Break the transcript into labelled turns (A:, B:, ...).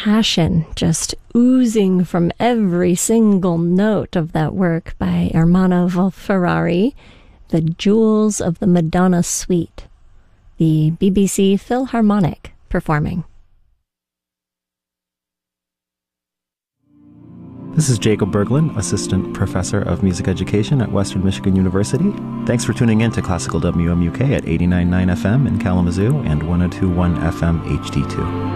A: passion just oozing from every single note of that work by Ermanno Ferrari, The Jewels of the Madonna Suite, the BBC Philharmonic performing.
B: This is Jacob Berglund, Assistant Professor of Music Education at Western Michigan University. Thanks for tuning in to Classical WMUK at 89.9 FM in Kalamazoo and 102.1 FM HD2.